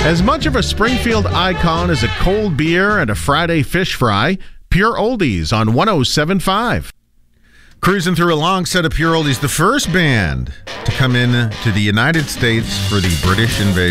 As much of a Springfield icon as a cold beer and a Friday fish fry, Pure Oldies on 107.5. Cruising through a long set of Pure Oldies, the first band to come in to the United States for the British invasion.